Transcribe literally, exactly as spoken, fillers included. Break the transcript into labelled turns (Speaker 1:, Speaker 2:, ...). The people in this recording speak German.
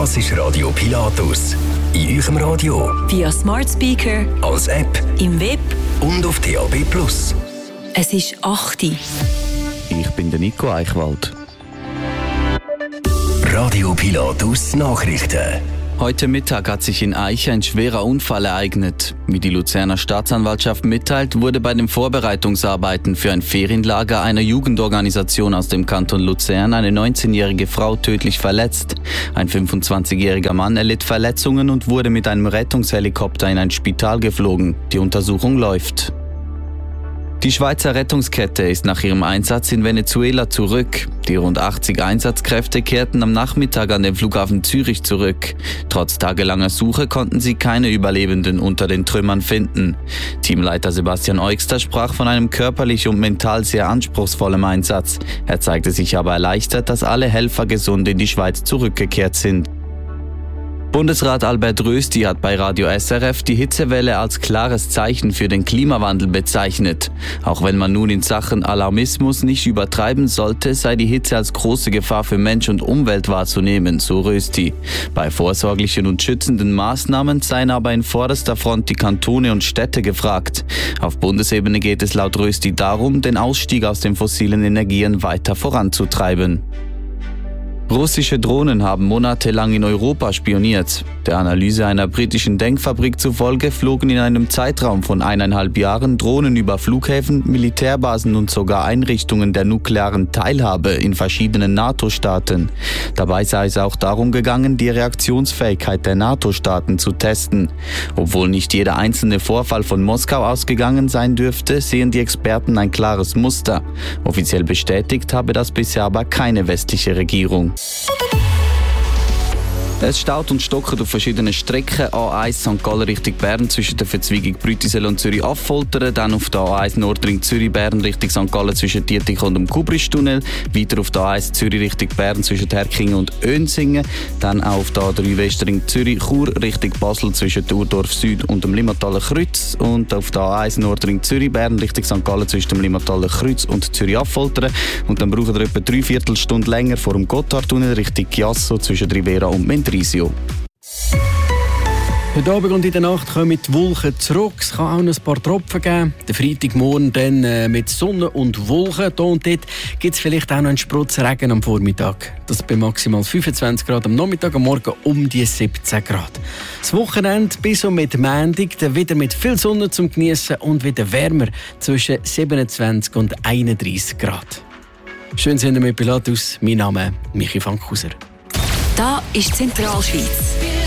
Speaker 1: Das ist Radio Pilatus. In eurem Radio,
Speaker 2: via Smart Speaker,
Speaker 1: als App,
Speaker 2: im Web
Speaker 1: und auf D A B Plus.
Speaker 2: Es ist acht Uhr.
Speaker 3: Ich bin der Nico Eichwald.
Speaker 1: Radio Pilatus Nachrichten.
Speaker 3: Heute Mittag hat sich in Aicha ein schwerer Unfall ereignet. Wie die Luzerner Staatsanwaltschaft mitteilt, wurde bei den Vorbereitungsarbeiten für ein Ferienlager einer Jugendorganisation aus dem Kanton Luzern eine neunzehnjährige Frau tödlich verletzt. Ein fünfundzwanzigjähriger Mann erlitt Verletzungen und wurde mit einem Rettungshelikopter in ein Spital geflogen. Die Untersuchung läuft. Die Schweizer Rettungskette ist nach ihrem Einsatz in Venezuela zurück. Die rund achtzig Einsatzkräfte kehrten am Nachmittag an den Flughafen Zürich zurück. Trotz tagelanger Suche konnten sie keine Überlebenden unter den Trümmern finden. Teamleiter Sebastian Eugster sprach von einem körperlich und mental sehr anspruchsvollen Einsatz. Er zeigte sich aber erleichtert, dass alle Helfer gesund in die Schweiz zurückgekehrt sind. Bundesrat Albert Rösti hat bei Radio S R F die Hitzewelle als klares Zeichen für den Klimawandel bezeichnet. Auch wenn man nun in Sachen Alarmismus nicht übertreiben sollte, sei die Hitze als große Gefahr für Mensch und Umwelt wahrzunehmen, so Rösti. Bei vorsorglichen und schützenden Maßnahmen seien aber in vorderster Front die Kantone und Städte gefragt. Auf Bundesebene geht es laut Rösti darum, den Ausstieg aus den fossilen Energien weiter voranzutreiben. Russische Drohnen haben monatelang in Europa spioniert. Der Analyse einer britischen Denkfabrik zufolge flogen in einem Zeitraum von eineinhalb Jahren Drohnen über Flughäfen, Militärbasen und sogar Einrichtungen der nuklearen Teilhabe in verschiedenen NATO-Staaten. Dabei sei es auch darum gegangen, die Reaktionsfähigkeit der NATO-Staaten zu testen. Obwohl nicht jeder einzelne Vorfall von Moskau ausgegangen sein dürfte, sehen die Experten ein klares Muster. Offiziell bestätigt habe das bisher aber keine westliche Regierung. Es staut und stockt auf verschiedenen Strecken. A eins Sankt Gallen Richtung Bern zwischen der Verzweigung Brütisel und Zürich-Affoltern. Dann auf der A eins Nordring Zürich-Bern Richtung Sankt Gallen zwischen Dietikon und dem Kubristunnel. Weiter auf der A eins Zürich Richtung Bern zwischen Herkingen und Önsingen. Dann auch auf der A drei Westring Zürich-Chur Richtung Basel zwischen Urdorf Süd und dem Limmataler Kreuz. Und auf der A eins Nordring Zürich-Bern Richtung Sankt Gallen zwischen dem Limmataler Kreuz und Zürich-Affoltern. Und dann brauchen wir etwa drei Viertelstunde länger vor dem Gotthardtunnel Richtung Chiasso zwischen Rivera und Mendrisio.
Speaker 4: Heute Abend und in der Nacht kommen die Wolken zurück. Es kann auch noch ein paar Tropfen geben. Der Freitagmorgen dann äh, mit Sonne und Wolken. Hier und dort gibt es vielleicht auch noch einen Sprotzregen am Vormittag. Das bei maximal fünfundzwanzig Grad am Nachmittag, am Morgen um die siebzehn Grad. Das Wochenende bis und mit Montag dann wieder mit viel Sonne zum Genießen und wieder wärmer zwischen siebenundzwanzig und einunddreissig Grad. Schön sind wir mit Pilatus. Mein Name ist Michi Fankhauser.
Speaker 2: Da ist Zentralschweiz.